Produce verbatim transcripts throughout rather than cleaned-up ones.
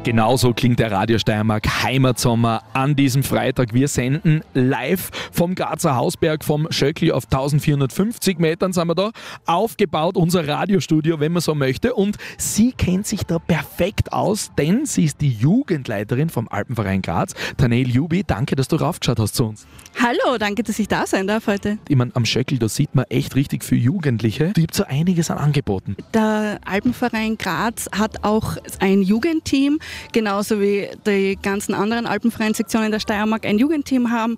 Genauso klingt der Radio Steiermark Heimatsommer an diesem Freitag. Wir senden live vom Grazer Hausberg, vom Schöckli auf eintausendvierhundertfünfzig Metern sind wir da. Aufgebaut, unser Radiostudio, wenn man so möchte. Und sie kennt sich da perfekt aus, denn sie ist die Jugendleiterin vom Alpenverein Graz. Tanel Jubi, danke, dass du raufgeschaut hast zu uns. Hallo, danke, dass ich da sein darf heute. Ich meine, am Schöckli, da sieht man echt richtig viele Jugendliche. Da gibt so einiges an Angeboten. Der Alpenverein Graz hat auch ein Jugendteam, genauso wie die ganzen anderen Alpenvereinssektionen der Steiermark ein Jugendteam haben.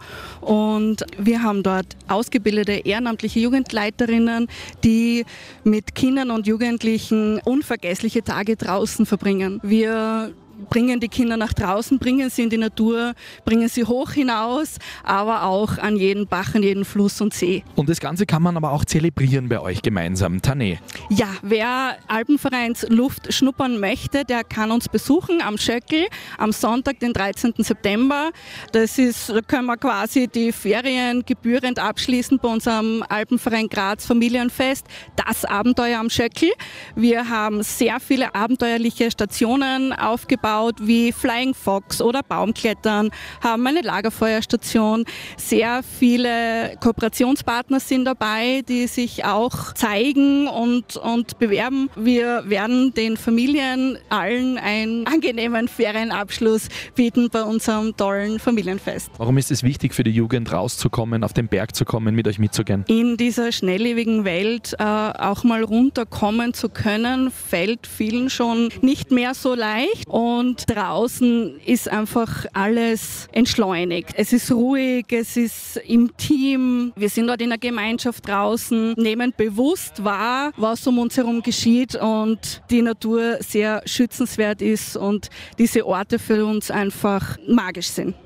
Und wir haben dort ausgebildete ehrenamtliche Jugendleiterinnen, die mit Kindern und Jugendlichen unvergessliche Tage draußen verbringen. Wir bringen die Kinder nach draußen, bringen sie in die Natur, bringen sie hoch hinaus, aber auch an jeden Bach, an jeden Fluss und See. Und das Ganze kann man aber auch zelebrieren bei euch gemeinsam. Tanel. Ja, wer Alpenvereinsluft schnuppern möchte, der kann uns besuchen am Schöckl am Sonntag, den dreizehnten September. Das ist, da können wir quasi die Ferien gebührend abschließen bei unserem Alpenverein Graz Familienfest, das Abenteuer am Schöckl. Wir haben sehr viele abenteuerliche Stationen aufgebaut, wie Flying Fox oder Baumklettern, haben eine Lagerfeuerstation. Sehr viele Kooperationspartner sind dabei, die sich auch zeigen und, und bewerben. Wir werden den Familien allen einen angenehmen Ferienabschluss bieten bei unserem tollen Familienfest. Warum ist es wichtig für die Jugend, rauszukommen, auf den Berg zu kommen, mit euch mitzugehen? In dieser schnelllebigen Welt äh, auch mal runterkommen zu können, fällt vielen schon nicht mehr so leicht. Und draußen ist einfach alles entschleunigt. Es ist ruhig, es ist im Team. Wir sind dort in der Gemeinschaft draußen, nehmen bewusst wahr, was um uns herum geschieht und die Natur sehr schützenswert ist und diese Orte für uns einfach magisch sind.